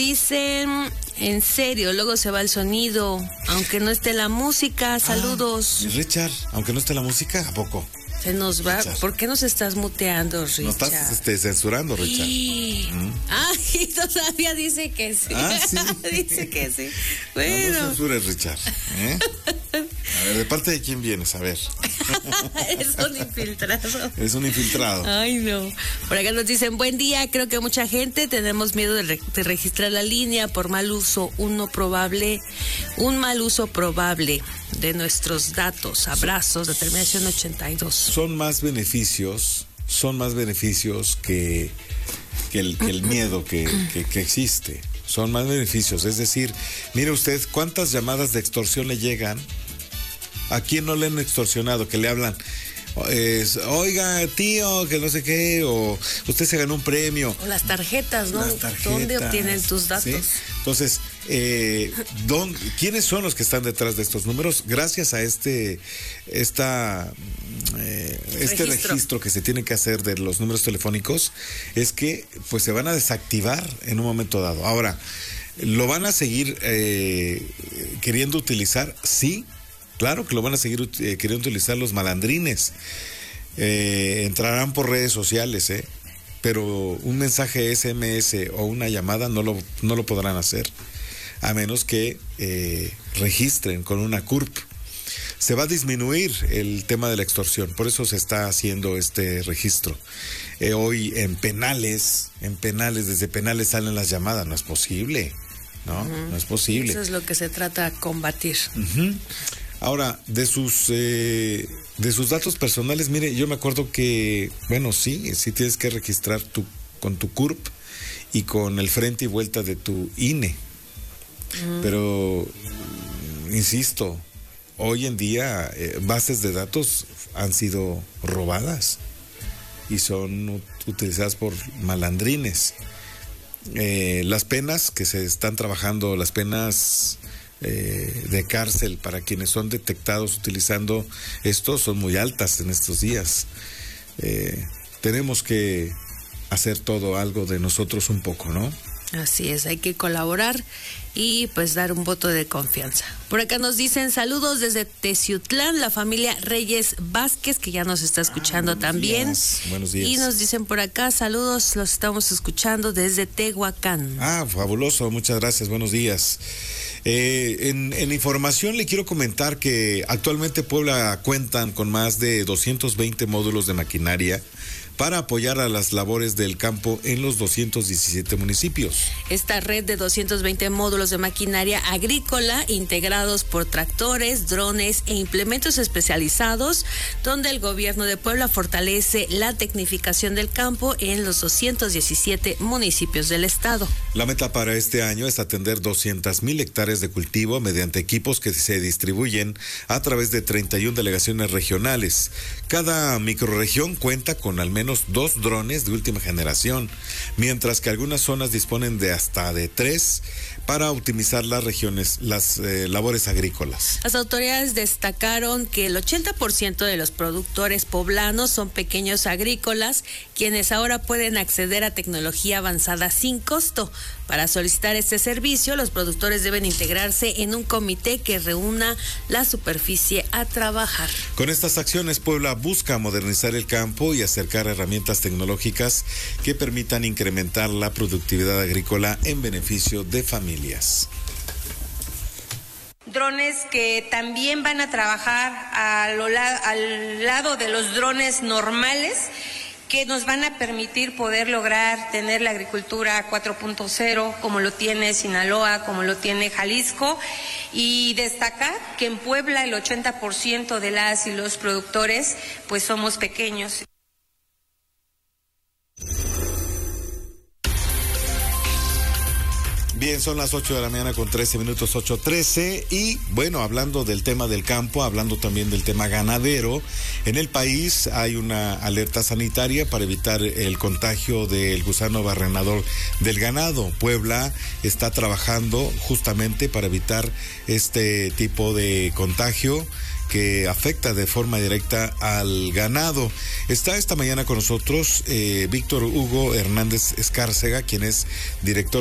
Dicen, en serio, luego se va el sonido, aunque no esté la música. Saludos. Richard, aunque no esté la música, ¿a poco? Se nos va. Richard. ¿Por qué nos estás muteando, Richard? No estás censurando, Richard. Y todavía dice que sí. Sí. Dice que sí. Bueno. No censures, Richard. A ver, ¿de parte de quién vienes? A ver. Es un infiltrado. Es un infiltrado. Ay, no. Por acá nos dicen, buen día. Creo que mucha gente tenemos miedo de registrar la línea por mal uso. Un mal uso probable de nuestros datos. Abrazos de terminación 82. Son más beneficios que el miedo que existe. Son más beneficios. Es decir, mire usted cuántas llamadas de extorsión le llegan. ¿A quién no le han extorsionado? Que le hablan, oiga, tío, que no sé qué, o usted se ganó un premio. O las tarjetas, ¿no? ¿Dónde obtienen tus datos? ¿Sí? Entonces, ¿quiénes son los que están detrás de estos números? Gracias a este registro que se tiene que hacer de los números telefónicos, es que pues se van a desactivar en un momento dado. Ahora, ¿lo van a seguir queriendo utilizar? Sí. Claro que lo van a seguir queriendo utilizar los malandrines. Entrarán por redes sociales, pero un mensaje SMS o una llamada no lo podrán hacer, a menos que registren con una CURP. Se va a disminuir el tema de la extorsión, por eso se está haciendo este registro. Hoy desde penales salen las llamadas, no es posible, ¿no? No es posible. Eso es lo que se trata de combatir. Ahora, de sus datos personales, mire, yo me acuerdo que, bueno, sí tienes que registrar con tu CURP y con el frente y vuelta de tu INE. Pero, insisto, hoy en día bases de datos han sido robadas y son utilizadas por malandrines. Las penas que se están trabajando, las penas de cárcel para quienes son detectados utilizando esto son muy altas en estos días. Tenemos que hacer algo de nosotros un poco, ¿no? Así es, hay que colaborar y pues dar un voto de confianza. Por acá nos dicen saludos desde Teciutlán, la familia Reyes Vázquez, que ya nos está escuchando también. Buenos días. Y nos dicen por acá, saludos, los estamos escuchando desde Tehuacán. Fabuloso, muchas gracias, buenos días. En información le quiero comentar que actualmente Puebla cuentan con más de 220 módulos de maquinaria para apoyar a las labores del campo en los 217 municipios. Esta red de 220 módulos de maquinaria agrícola integrados por tractores, drones e implementos especializados, donde el gobierno de Puebla fortalece la tecnificación del campo en los 217 municipios del estado. La meta para este año es atender 200,000 hectáreas de cultivo mediante equipos que se distribuyen a través de 31 delegaciones regionales. Cada microrregión cuenta con al menos 2 drones de última generación, mientras que algunas zonas disponen de hasta de 3 para optimizar las labores agrícolas. Las autoridades destacaron que el 80% de los productores poblanos son pequeños agrícolas, quienes ahora pueden acceder a tecnología avanzada sin costo. Para solicitar este servicio, los productores deben integrarse en un comité que reúna la superficie a trabajar. Con estas acciones, Puebla busca modernizar el campo y acercar herramientas tecnológicas que permitan incrementar la productividad agrícola en beneficio de familias. Drones que también van a trabajar al lado de los drones normales, que nos van a permitir poder lograr tener la agricultura 4.0 como lo tiene Sinaloa, como lo tiene Jalisco, y destacar que en Puebla el 80% de las y los productores pues somos pequeños. Bien, son las 8 de la mañana con 13 minutos, 8:13, y bueno, hablando del tema del campo, hablando también del tema ganadero, en el país hay una alerta sanitaria para evitar el contagio del gusano barrenador del ganado. Puebla está trabajando justamente para evitar este tipo de contagio que afecta de forma directa al ganado. Está esta mañana con nosotros Víctor Hugo Hernández Escárcega, quien es director